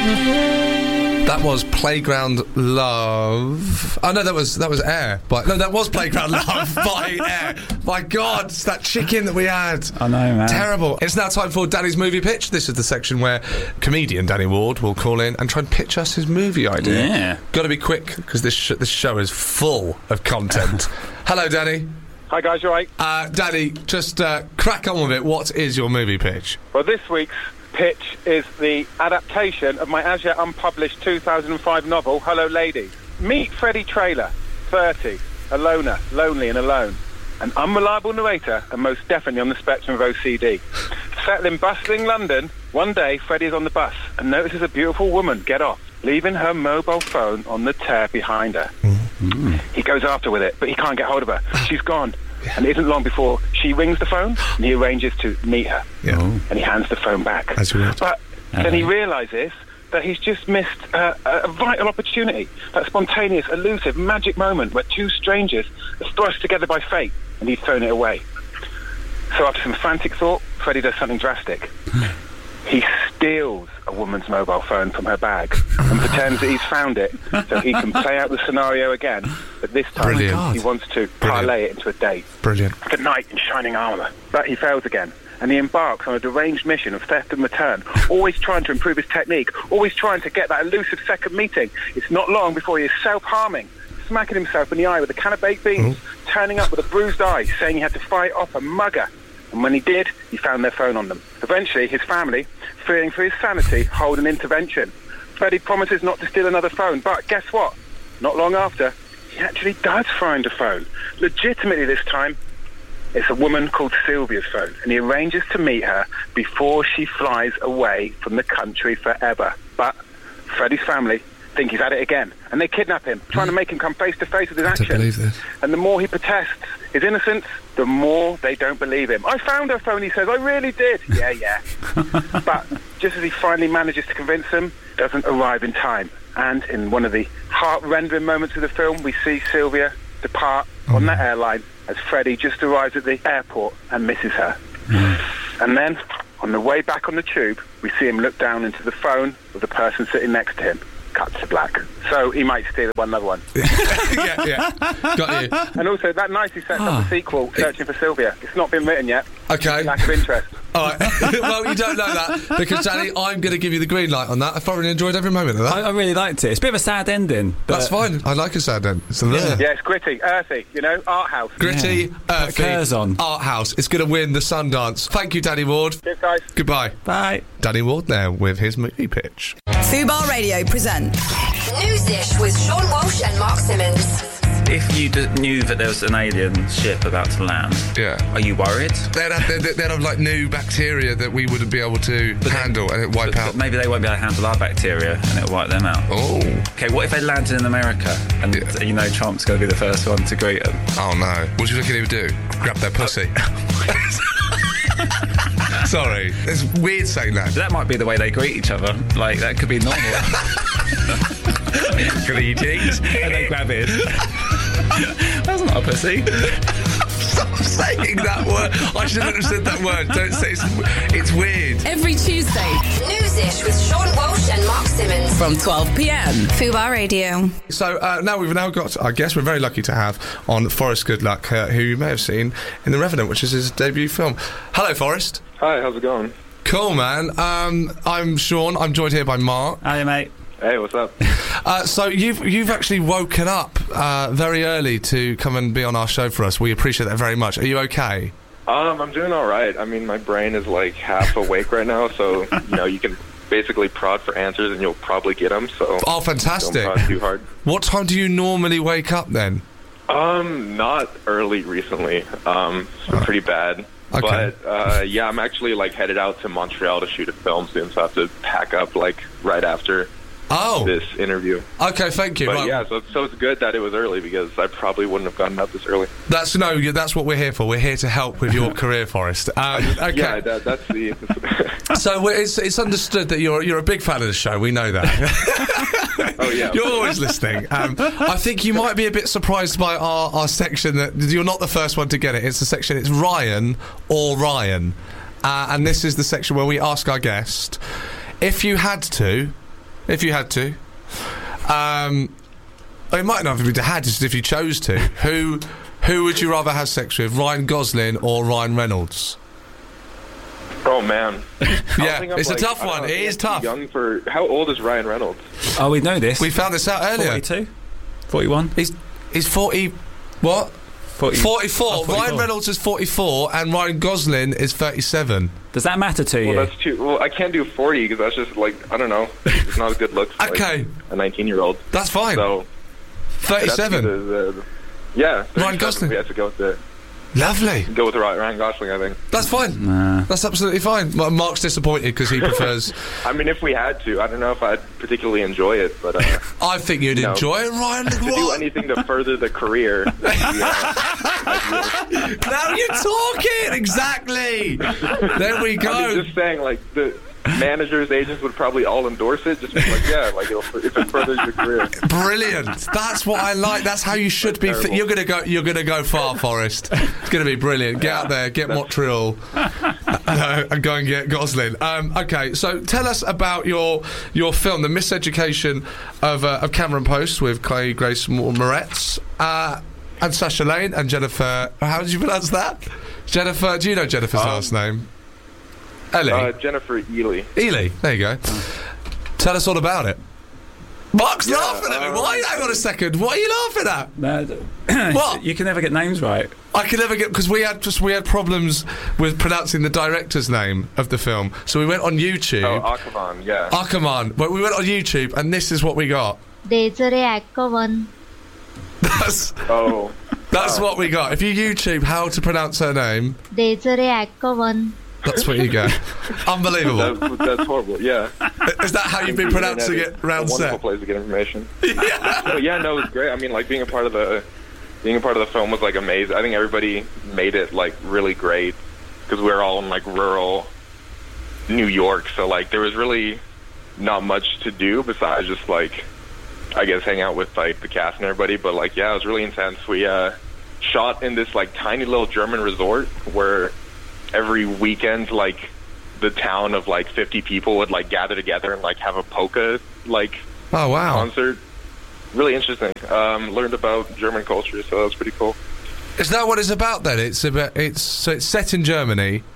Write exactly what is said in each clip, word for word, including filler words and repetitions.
That was Playground Love. Oh no, that was that was Air. But no, that was Playground Love by Air. My God, it's that chicken that we had. I know, man. Terrible. It's now time for Danny's movie pitch. This is the section where comedian Danny Ward will call in and try and pitch us his movie idea. Yeah. Got to be quick because this sh- this show is full of content. Hello, Danny. Hi guys, you alright? Uh, Danny, just uh, crack on with it. What is your movie pitch? Well, this week's pitch is the adaptation of my as yet unpublished two thousand five novel, Hello Lady. Meet Freddie Trailer, thirty, a loner, lonely and alone. An unreliable narrator and most definitely on the spectrum of O C D. Settled in bustling London, one day Freddie is on the bus and notices a beautiful woman get off, leaving her mobile phone on the tear behind her. Mm. He goes after with it, but he can't get hold of her. She's gone. And it isn't long before she rings the phone and he arranges to meet her. Yeah. And he hands the phone back. As you would. But uh-huh. then he realises that he's just missed uh, a vital opportunity, that spontaneous, elusive, magic moment where two strangers are thrust together by fate, and he's thrown it away. So after some frantic thought, Freddie does something drastic. He steals a woman's mobile phone from her bag and pretends that he's found it so he can play out the scenario again, but this time Brilliant. he wants to parlay it into a date. Brilliant. The knight in shining armour. But he fails again, and he embarks on a deranged mission of theft and return, always trying to improve his technique, always trying to get that elusive second meeting. It's not long before he is self-harming, smacking himself in the eye with a can of baked beans, Ooh. turning up with a bruised eye, saying he had to fight off a mugger. And when he did, he found their phone on them. Eventually, his family, fearing for his sanity, hold an intervention. Freddie promises not to steal another phone, but guess what? Not long after, he actually does find a phone. Legitimately this time, it's a woman called Sylvia's phone, and he arranges to meet her before she flies away from the country forever. But Freddie's family think he's at it again, and they kidnap him, trying to make him come face to face with his actions. I don't believe this. And the more he protests his innocence, the more they don't believe him. I found her phone, he says. I really did. Yeah, yeah. But just as he finally manages to convince them, it doesn't arrive in time. And in one of the heart-rendering moments of the film, we see Sylvia depart oh, on no. that airline as Freddie just arrives at the airport and misses her. Mm. And then, on the way back on the tube, we see him look down into the phone of the person sitting next to him. Cuts to black. So he might steal another one. yeah, yeah. Got you. And also, that nicely sets oh. up a sequel, Searching for Sylvia. It's not been written yet. Okay. Lack of interest. All right. Well, you don't know that because, Danny, I'm going to give you the green light on that. I thoroughly enjoyed every moment of that. I, I really liked it. It's a bit of a sad ending. But That's fine. I like a sad end. It's a yeah. yeah, it's gritty, earthy, you know, art house. Gritty, yeah. earthy, on. art house. It's going to win the Sundance. Thank you, Danny Ward. Cheers, guys. Goodbye. Bye. Danny Ward there with his movie pitch. Fubar Radio presents News Dish with Sean Walsh and Mark Simmons. If you d- knew that there was an alien ship about to land, yeah, are you worried? They'd have, they'd, they'd have like new bacteria that we wouldn't be able to but handle then, and it wipe but, out. But maybe they won't be able to handle our bacteria and it'll wipe them out. Oh. Okay, what if they landed in America and yeah. you know Trump's going to be the first one to greet them? Oh no. What do you reckon he would do? Grab their pussy? Sorry. It's weird saying that. That might be the way they greet each other. Like, that could be normal. Greetings. And they grab it. That's not a pussy. Stop saying that word. I shouldn't have said that word. Don't say it's, it's weird. every Tuesday. News-ish with Sean Walsh and Mark Simmons. From twelve p.m. Fubar Radio. So uh, now we've now got, I guess we're very lucky to have on Forrest Goodluck, uh, who you may have seen in The Revenant, which is his debut film. Hello, Forrest. Hi, how's it going? Cool, man. Um, I'm Sean. I'm joined here by Mark. Hiya, mate. Hey, what's up? Uh, so you've you've actually woken up uh, very early to come and be on our show for us. We appreciate that very much. Are you okay? Um, I'm doing all right. I mean, my brain is like half awake right now, so you know you can basically prod for answers and you'll probably get them. So oh, fantastic! Don't prod too hard. What time do you normally wake up then? Um, not early recently. Um, it's been pretty bad. Okay. But uh, yeah, I'm actually like headed out to Montreal to shoot a film soon, so I have to pack up like right after. Oh. This interview. Okay, thank you. But right. yeah, so, so it's good that it was early because I probably wouldn't have gotten up this early. That's no, that's what we're here for. We're here to help with your career, Forrest. Um, okay. Yeah, that, that's the. So we're, it's it's understood that you're you're a big fan of the show. We know that. Oh yeah, you're always listening. Um, I think you might be a bit surprised by our, our section that you're not the first one to get it. It's the section. It's Ryan or Ryan, uh, and this is the section where we ask our guest if you had to if you had to. Um, it might not have been had, just if you chose to. Who, who would you rather have sex with, Ryan Gosling or Ryan Reynolds? Oh man, Yeah, it's a tough one. It is tough. Young for how old is Ryan Reynolds? Oh, we know this. We found this out earlier. forty-two? forty-one? He's he's forty. What? forty. forty-four. Oh, forty-four. Ryan Reynolds is forty-four, and Ryan Gosling is thirty-seven. Does that matter to you? Well, that's too. Well, I can't do forty because that's just like I don't know. It's not a good look. For, Okay. like, a nineteen-year-old. That's fine. So thirty-seven. The, the, yeah, Ryan Gosling. We have to go with the Lovely. go with Ryan Gosling. I think. That's fine. Nah. That's absolutely fine. Ma- Mark's disappointed because he prefers. I mean, if we had to, I don't know if I'd particularly enjoy it, but uh, I think you'd No. enjoy it, Ryan. to do What? anything to further the career. that'd be, uh, Now you're talking. Exactly. There we I go. was just saying, like the managers, agents would probably all endorse it. Just be like, yeah, like it'll, if it furthers your career. Brilliant. That's what I like. That's how you should be. That's Fi- you're gonna go. You're gonna go far, Forrest. It's gonna be brilliant. Get out there. Get Montreal, uh, and go and get Gosling. Um, okay, so tell us about your your film, The Miseducation of uh, of Cameron Post, with Chloe Grace Moretz uh, and Sacha Lane and Jennifer. How did you pronounce that? Jennifer. Do you know Jennifer's Um, last name? Ellie. Uh, Jennifer Ely. Ely. There you go. Tell us all about it. Mark's Yeah, laughing at me. uh, Why? Hang on a second. What are you laughing at? No, What? You can never get names right. I can never get because we had just we had problems with pronouncing the director's name of the film, so we went on YouTube. Oh, Aquaman, yeah. Oh, come on! But we went on YouTube, and this is what we got. Desiree Akkavan. That's Oh, that's what we got. If you YouTube how to pronounce her name, Desiree Akkavan. that's what you get. Unbelievable. that's, that's horrible. Yeah. Is that how you've been The pronouncing internet it is round a wonderful set? place to get information. But yeah, no, it was great. I mean, like being a part of the being a part of the film was like amazing. I think everybody made it like really great because we were all in like rural New York, so like there was really not much to do besides just like I guess hang out with like the cast and everybody. But like yeah, it was really intense. We uh, shot in this like tiny little German resort where every weekend like the town of like fifty people would like gather together and like have a polka like Oh wow! concert. Really interesting. Um, learned about German culture, so that was pretty cool. Is that what it's about then? It's about it's so it's set in Germany.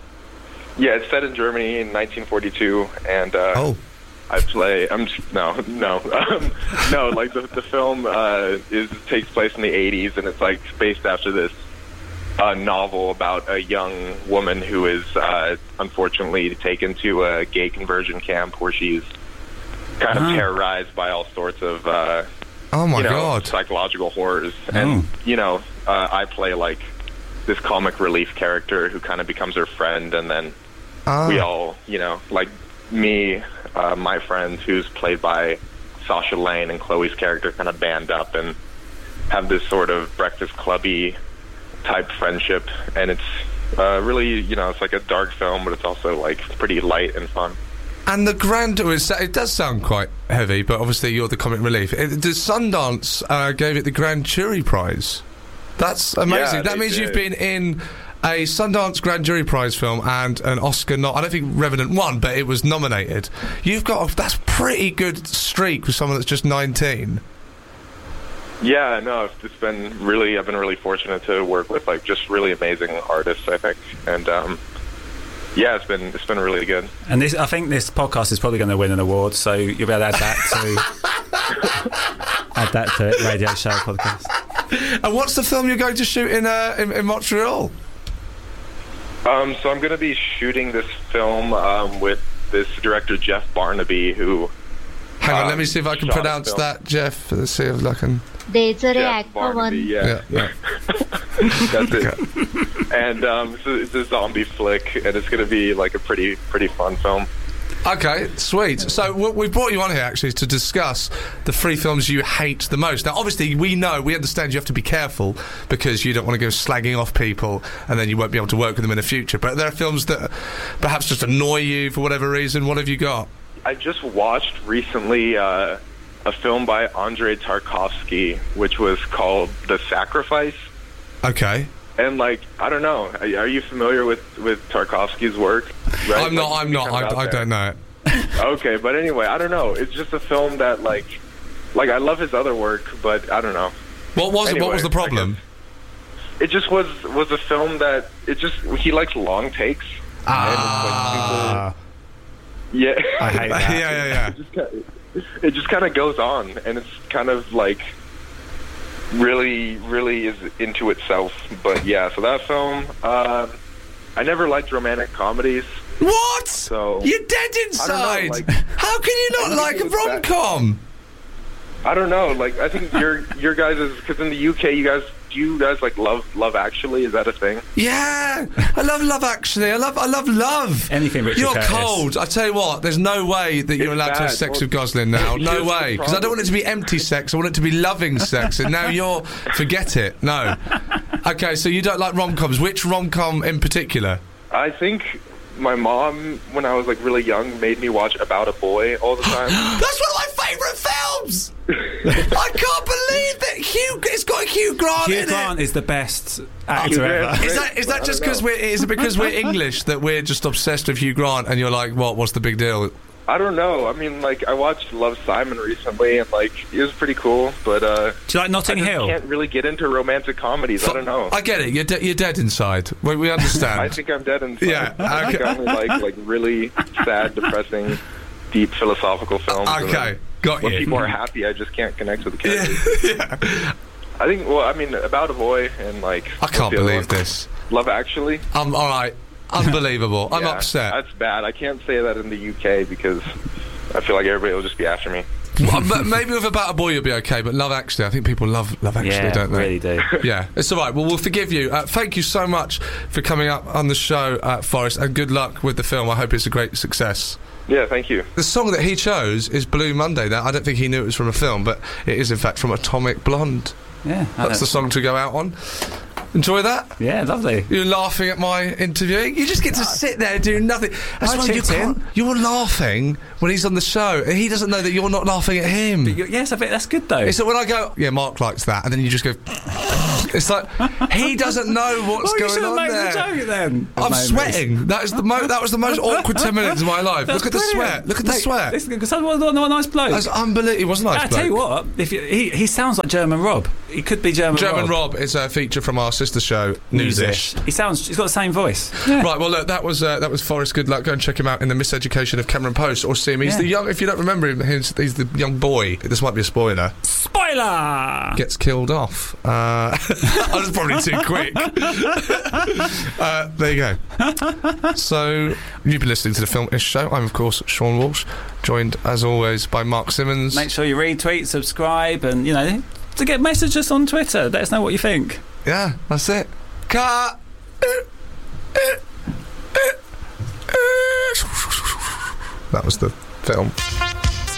Yeah, it's set in Germany in nineteen forty-two, and uh, Oh. I play. I'm just, no, no, um, no. Like the the film uh, is takes place in the eighties, and it's like based after this uh, novel about a young woman who is uh, unfortunately taken to a gay conversion camp where she's kind of Uh-huh. terrorized by all sorts of uh, Oh my you know, god! psychological horrors. And Oh. you know, uh, I play like this comic relief character who kind of becomes her friend, and then Ah. we all, you know, like me, uh, my friend who's played by Sacha Lane and Chloe's character, kind of band up and have this sort of Breakfast Clubby type friendship. And it's uh, really, you know, it's like a dark film, but it's also like pretty light and fun. And the grand, it does sound quite heavy, but obviously you're the comic relief. It, the Sundance uh, gave it the Grand Jury Prize. That's amazing. Yeah, that they means you've did. been in a Sundance Grand Jury Prize film and an Oscar. Not, I don't think Revenant won, but it was nominated. You've got a, that's pretty good streak with someone that's just nineteen. Yeah, no, it's it's been really, I've been really fortunate to work with like just really amazing artists, I think. And um, yeah, it's been it's been really good. And this, I think this podcast is probably going to win an award, so you'll be able to add that to add that to it, radio show podcast. And what's the film you're going to shoot in uh, in, in Montreal? Um, so I'm going to be shooting this film um, with this director Jeff Barnaby, who Hang on, Um, let me see if I can shot pronounce film. that, Jeff. Let's see if I can. Desiree Jeff Barnaby, Akkavan. yeah, Yeah, yeah. that's it. And um, it's, a, it's a zombie flick, and it's going to be like a pretty pretty fun film. Okay, sweet. So w- we brought you on here actually to discuss the three films you hate the most. Now, obviously, we know, we understand you have to be careful because you don't want to go slagging off people and then you won't be able to work with them in the future. But there are films that perhaps just annoy you for whatever reason. What have you got? I just watched recently uh, a film by Andrei Tarkovsky, which was called The Sacrifice. Okay. And like, I don't know, are, are you familiar with, with Tarkovsky's work? Right? I'm not, Like, I'm he not, comes out I, I there. don't know it. Okay, but anyway, I don't know. It's just a film that, like, like I love his other work, but I don't know. What was Anyway, what was the problem? It just was was a film that it just he likes long takes. Ah. And it's like super, yeah. I hate that. yeah, yeah, yeah. It just kinda, it just kind of goes on, and it's kind of like really, really is into itself. But yeah, so that film. Uh, I never liked romantic comedies. What? So You're dead inside. I don't know, like- How can you not I like a think it was rom com? I don't know. Like I think your your guys is because in the U K, you guys do you guys like love Love Actually? Is that a thing? Yeah, I love Love Actually. I love, I love Love. Anything Richard You're Curtis. cold. I tell you what. There's no way that you're It's allowed to have bad. sex Well, with Gosling now. No here's the way, because I don't want it to be empty sex. I want it to be loving sex. And now you're forget it. No. Okay, so you don't like rom coms. Which rom com in particular? I think my mom, when I was like really young, made me watch About a Boy all the time. That's one of my favourite films. I can't believe that Hugh. It's got Hugh Grant Hugh in Grant it. is the best actor Yeah. ever. Is that is I that don't just because know. we're is it because we're English that we're just obsessed with Hugh Grant and you're like, what? What's the big deal? I don't know. I mean, like I watched Love, Simon recently, and like it was pretty cool. But uh, Do you like I Notting just Hill? can't really get into romantic comedies. I don't know. I get it. You're de- you're dead inside. We, we understand. I think I'm dead inside. Yeah, I think okay. I only like like really sad, depressing, deep philosophical films. and Okay, then got when you. people are happy, I just can't connect with the yeah, characters. yeah. I think. Well, I mean, About a Boy and like. I what's can't the other believe one? this. Love Actually. I'm all right. Unbelievable. I'm Yeah, upset. That's bad. I can't say that in the U K because I feel like everybody will just be after me. Well, but maybe with About a Boy you'll be okay, but Love Actually, I think people love Love Actually, yeah, don't they? really do. Yeah, it's all right. Well, we'll forgive you. Uh, thank you so much for coming up on the show, uh, Forrest, and good luck with the film. I hope it's a great success. Yeah, thank you. The song that he chose is Blue Monday. Now, I don't think he knew it was from a film, but it is in fact from Atomic Blonde. Yeah, I That's don't- the song to go out on. Enjoy that. Yeah, lovely. You're laughing at my interviewing. You just get to sit there and do nothing. That's I why you chipped in. can't. You're laughing when he's on the show, and he doesn't know that you're not laughing at him. Y- Yes, I bet that's good though. It's like when I go, yeah, Mark likes that, and then you just go. It's like he doesn't know what's well, you going should have on made there. the joke then. I'm Moments. sweating. That is the mo- That was the most awkward ten minutes of my life. That's Look at the brilliant. sweat. Look at the Mate, sweat. Listen, because I was not a nice bloke. That's unbelievable. It was a nice I tell you bloke. what, if you, he he sounds like German Rob. He could be German, German Rob. Rob is a feature from our sister show, Newsish. He sounds. He's got the same voice. Yeah. Right, well, look, that was uh, that was Forrest. Good luck. Go and check him out in the Miseducation of Cameron Post, or see him. He's Yeah. the young. If you don't remember him, he's, he's the young boy. This might be a spoiler. Spoiler. Gets killed off. Uh, I was probably too quick. uh, there you go. So you've been listening to the Film-ish Show. I'm of course Sean Walsh, joined as always by Mark Simmons. Make sure you retweet, subscribe, and you know to get messages on Twitter. Let us know what you think. Yeah, that's it. Cut. That was the film.